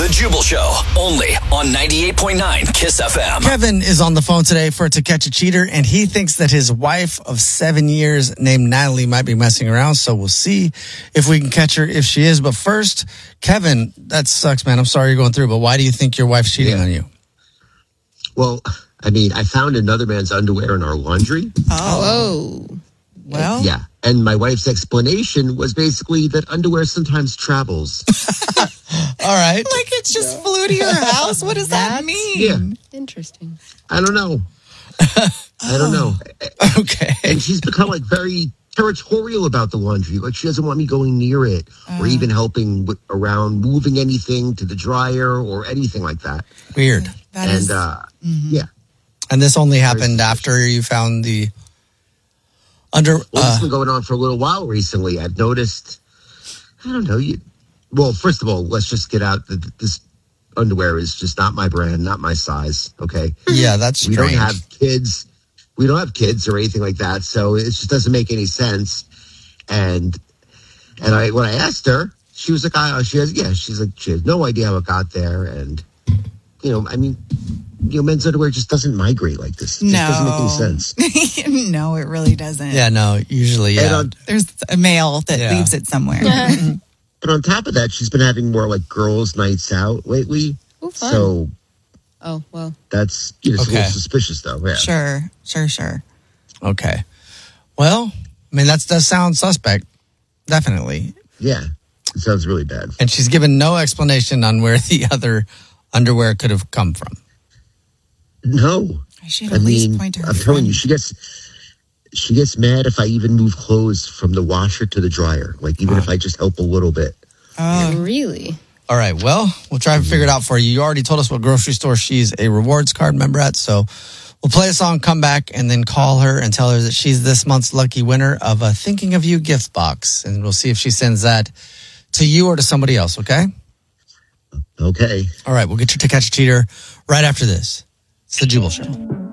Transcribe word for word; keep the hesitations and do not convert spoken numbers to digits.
The Jubal Show, only on ninety-eight point nine Kiss F M. Kevin is on the phone today for To Catch a Cheater, and he thinks that his wife of seven years named Natalie might be messing around, so we'll see if we can catch her if she is. But first, Kevin, that sucks, man. I'm sorry you're going through, but why do you think your wife's cheating yeah. on you? Well, I mean, I found another man's underwear in our laundry. Oh. Well, yeah. And my wife's explanation was basically that underwear sometimes travels. All right. Like it just flew to your house? What does that mean? Yeah. Interesting. I don't know. I don't know. Okay. And she's become like very territorial about the laundry. Like she doesn't want me going near it uh. or even helping with, around moving anything to the dryer or anything like that. Weird. That and is, uh, mm-hmm. yeah. And this only happened after you found the under. Well, this uh, has been going on for a little while recently. I've noticed. I don't know. You. Well, first of all, let's just get out that this underwear is just not my brand, not my size. Okay. Yeah, that's strange. We don't have kids. We don't have kids or anything like that, so it just doesn't make any sense. And and I when I asked her, she was like, "I." She has yeah. She's like, she has no idea how it got there, and you know, I mean, you know, men's underwear just doesn't migrate like this. It no. just doesn't make any sense. No, it really doesn't. Yeah, no. Usually, yeah. On, There's a male that yeah. leaves it somewhere. But on top of that, she's been having more like girls' nights out lately. Oh, fun. So, oh well, that's you know, it's okay. a little suspicious, though. Yeah. Sure, sure, sure. Okay. Well, I mean, that does sound suspect. Definitely. Yeah, it sounds really bad. And she's given no explanation on where the other underwear could have come from. No, I should I at least mean, point to her. I'm friend. telling you, she gets she gets mad if I even move clothes from the washer to the dryer. Like even wow. if I just help a little bit. Oh, really? All right. Well, we'll try to figure it out for you. You already told us what grocery store she's a rewards card member at, so we'll play a song, come back, and then call her and tell her that she's this month's lucky winner of a Thinking of You gift box, and we'll see if she sends that to you or to somebody else. Okay. Okay. All right. We'll get you To Catch a Cheater right after this. It's the Jubal Show.